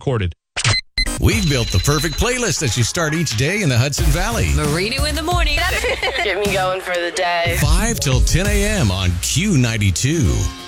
recorded. We've built the perfect playlist that you start each day in the Hudson Valley. Marino in the morning. Get me going for the day. 5 till 10 a.m. on Q92.